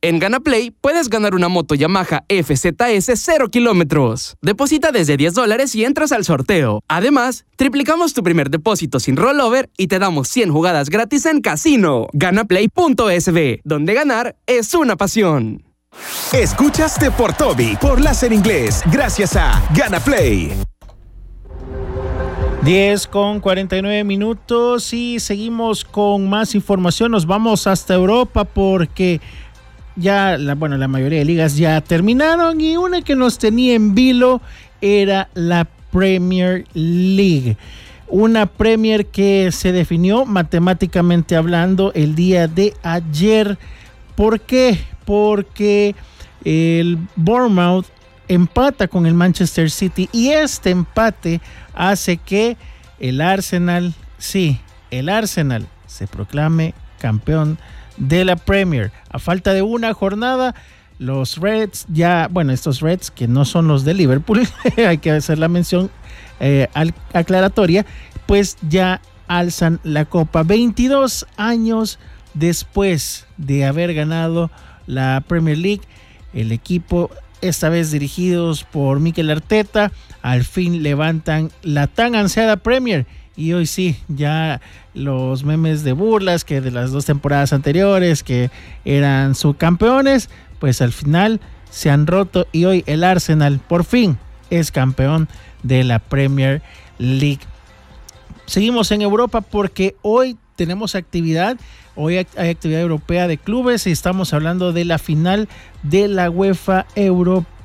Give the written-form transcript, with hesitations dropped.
En GanaPlay puedes ganar una moto Yamaha FZS 0 kilómetros. Deposita desde $10 y entras al sorteo. Además, triplicamos tu primer depósito sin rollover y te damos 100 jugadas gratis en casino. GanaPlay.sb, donde ganar es una pasión. Escuchas Deportobi por Láser Inglés, gracias a GanaPlay. 10:49 y seguimos con más información. Nos vamos hasta Europa porque ya la mayoría de ligas ya terminaron y una que nos tenía en vilo era la Premier League. Una Premier que se definió matemáticamente hablando el día de ayer. ¿Por qué? Porque el Bournemouth empata con el Manchester City y este empate hace que el Arsenal se proclame campeón de la Premier. A falta de una jornada, los Reds estos Reds que no son los de Liverpool, hay que hacer la mención aclaratoria, pues ya alzan la copa 22 años después de haber ganado la Premier League. El equipo, esta vez dirigidos por Mikel Arteta, al fin levantan la tan ansiada Premier. Y hoy sí, ya los memes de burlas que de las 2 temporadas anteriores que eran subcampeones, pues al final se han roto y hoy el Arsenal por fin es campeón de la Premier League. Seguimos en Europa porque hoy tenemos actividad. Hoy hay actividad europea de clubes y estamos hablando de la final de la UEFA Europa